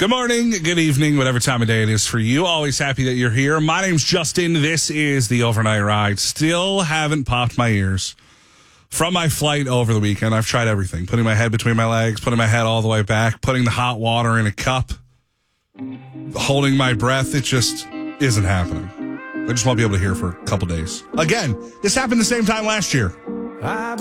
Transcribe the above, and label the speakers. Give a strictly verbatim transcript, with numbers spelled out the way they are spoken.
Speaker 1: Good morning, good evening, whatever time of day it is for you. Always happy that you're here. My name's Justin. This is the Overnight Ride. Still haven't popped my ears from my flight over the weekend. I've tried everything. Putting my head between my legs, putting my head all the way back, putting the hot water in a cup, holding my breath. It just isn't happening. I just won't be able to hear for a couple days. Again, this happened the same time last year.